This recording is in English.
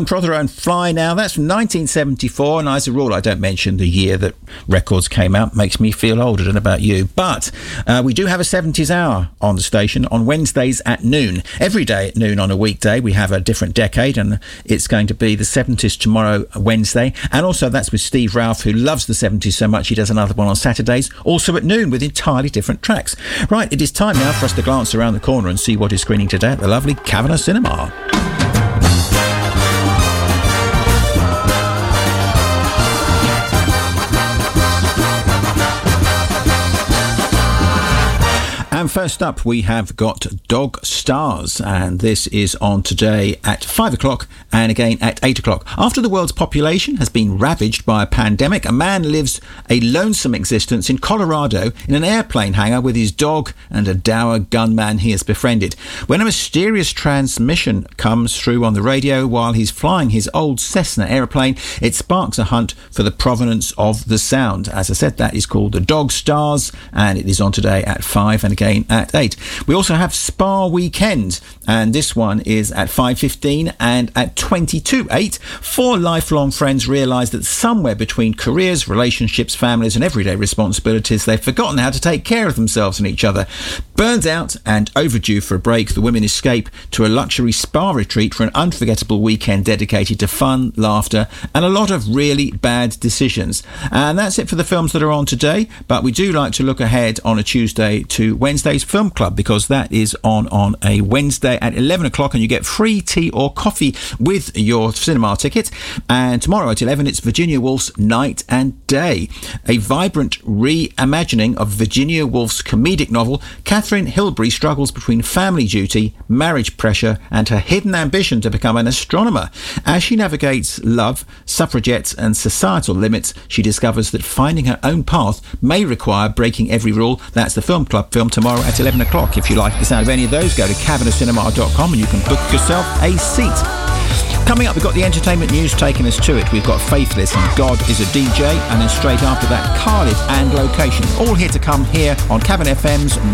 Brian Prothero and Fly Now. That's from 1974, and as a rule, I don't mention the year that records came out. Makes me feel old. I don't know about you. But we do have a 70s hour on the station on Wednesdays at noon. Every day at noon on a weekday, we have a different decade, and it's going to be the 70s tomorrow, Wednesday. And also, that's with Steve Ralph, who loves the 70s so much he does another one on Saturdays, also at noon with entirely different tracks. Right, it is time now for us to glance around the corner and see what is screening today at the lovely Kavanagh Cinema. And first up, we have got Dog Stars, and this is on today at 5 o'clock and again at 8 o'clock. After the world's population has been ravaged by a pandemic, a man lives a lonesome existence in Colorado in an airplane hangar with his dog and a dour gunman he has befriended. When a mysterious transmission comes through on the radio while he's flying his old Cessna airplane, it sparks a hunt for the provenance of the sound. As I said, that is called the Dog Stars, and it is on today at 5 and again at 8. We also have Spa Weekend, and this one is at 5:15 and at 22:8. Four lifelong friends realise that somewhere between careers, relationships, families and everyday responsibilities, they've forgotten how to take care of themselves and each other. Burned out and overdue for a break, the women escape to a luxury spa retreat for an unforgettable weekend dedicated to fun, laughter and a lot of really bad decisions. And that's it for the films that are on today, but we do like to look ahead on a Tuesday to Wednesday's Film Club, because that is on a Wednesday at 11 o'clock and you get free tea or coffee with your cinema ticket. And tomorrow at 11 it's Virginia Woolf's Night and Day, a vibrant reimagining of Virginia Woolf's comedic novel. Catherine Hilbrey struggles between family duty, marriage pressure and her hidden ambition to become an astronomer. As she navigates love, suffragettes and societal limits, she discovers that finding her own path may require breaking every rule. That's the Film Club film tomorrow at 11 o'clock. If you like the sound of any of those, go to CavanaghCinema.com and you can book yourself a seat. Coming up, we've got the entertainment news taking us to it. We've got Faithless and God is a DJ, and then straight after that, Khalid and Location. All here to come here on Cavan FM's